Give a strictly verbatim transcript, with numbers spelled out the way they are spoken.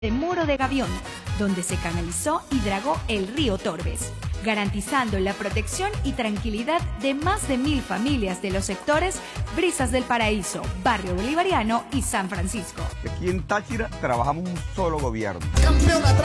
de Muro de Gavión, donde se canalizó y dragó el río Torbes, garantizando la protección y tranquilidad de más de mil familias de los sectores Brisas del Paraíso, Barrio Bolivariano y San Francisco. Aquí en Táchira trabajamos un solo gobierno.